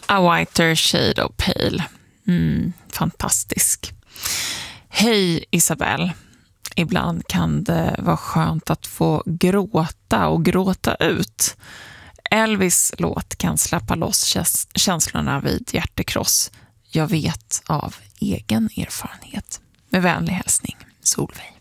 A Whiter Shade of Pale. Fantastisk. Hej Isabelle. Ibland kan det vara skönt att få gråta och gråta ut. Elvis låt kan släppa loss känslorna vid hjärtekross. Jag vet av egen erfarenhet. Med vänlig hälsning, Solveig.